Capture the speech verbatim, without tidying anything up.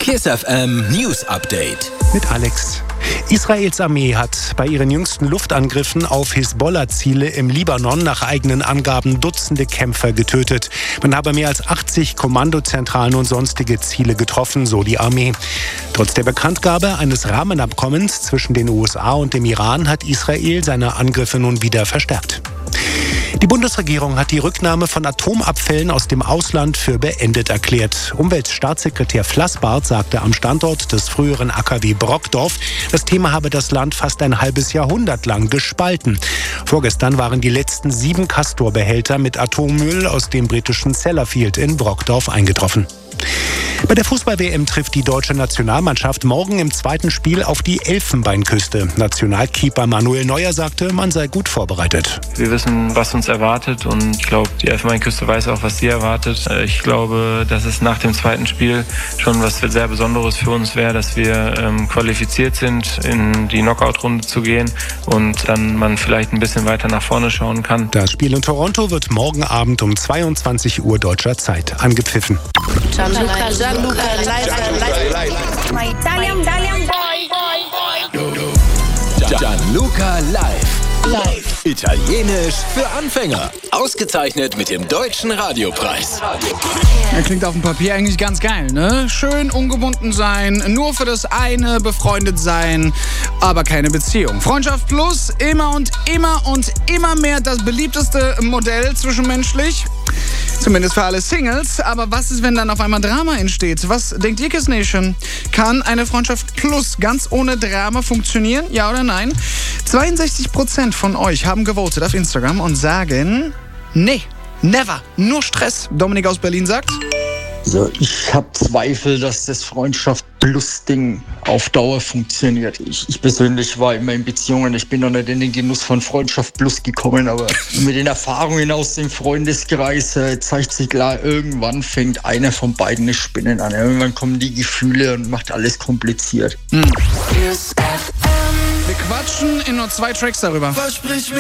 Kiss F M News Update. Mit Alex. Israels Armee hat bei ihren jüngsten Luftangriffen auf Hisbollah-Ziele im Libanon nach eigenen Angaben Dutzende Kämpfer getötet. Man habe mehr als achtzig Kommandozentralen und sonstige Ziele getroffen, so die Armee. Trotz der Bekanntgabe eines Rahmenabkommens zwischen den U S A und dem Iran hat Israel seine Angriffe nun wieder verstärkt. Die Bundesregierung hat die Rücknahme von Atomabfällen aus dem Ausland für beendet erklärt. Umweltstaatssekretär Flassbart sagte am Standort des früheren A K W Brockdorf, das Thema habe das Land fast ein halbes Jahrhundert lang gespalten. Vorgestern waren die letzten sieben Castor-Behälter mit Atommüll aus dem britischen Sellafield in Brockdorf eingetroffen. Bei der Fußball-W M trifft die deutsche Nationalmannschaft morgen im zweiten Spiel auf die Elfenbeinküste. Nationalkeeper Manuel Neuer sagte, man sei gut vorbereitet. Wir wissen, was uns erwartet, und ich glaube, die Elfenbeinküste weiß auch, was sie erwartet. Ich glaube, dass es nach dem zweiten Spiel schon was sehr Besonderes für uns wäre, dass wir ähm, qualifiziert sind, in die Knockout-Runde zu gehen und dann man vielleicht ein bisschen weiter nach vorne schauen kann. Das Spiel in Toronto wird morgen Abend um zweiundzwanzig Uhr deutscher Zeit angepfiffen. Gianluca, Gianluca, live, My Italian, Italian boy. Gianluca live. Live. Italienisch für Anfänger. Ausgezeichnet mit dem Deutschen Radiopreis. Er klingt auf dem Papier eigentlich ganz geil, ne? Schön ungebunden sein, nur für das eine befreundet sein, aber keine Beziehung. Freundschaft plus, immer und immer und immer mehr das beliebteste Modell zwischenmenschlich. Zumindest für alle Singles. Aber was ist, wenn dann auf einmal Drama entsteht? Was denkt ihr, Kiss Nation? Kann eine Freundschaft plus ganz ohne Drama funktionieren? Ja oder nein? zweiundsechzig Prozent von euch haben gewotet auf Instagram und sagen, nee, never, nur Stress. Dominik aus Berlin sagt... Also ich habe Zweifel, dass das Freundschaft-Plus-Ding auf Dauer funktioniert. Ich, ich persönlich war immer in Beziehungen, ich bin noch nicht in den Genuss von Freundschaft-Plus gekommen, aber mit den Erfahrungen aus dem Freundeskreis äh, zeigt sich klar, irgendwann fängt einer von beiden das Spinnen an. Irgendwann kommen die Gefühle und macht alles kompliziert. Hm. Wir quatschen in nur zwei Tracks darüber.